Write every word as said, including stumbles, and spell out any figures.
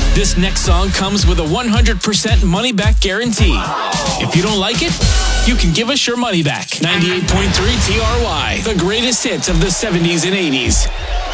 This next song comes with a one hundred percent money-back guarantee. If you don't like it, you can give us your money back. ninety-eight point three T R Y, the greatest hits of the seventies and eighties.